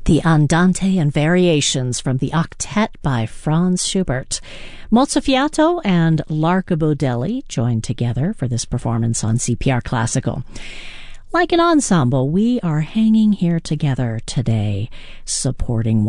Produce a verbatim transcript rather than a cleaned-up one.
the Andante and Variations from the Octet by Franz Schubert. Mozzafiato and Larkabo Deli joined together for this performance on C P R Classical. Like an ensemble, we are hanging here together today, supporting one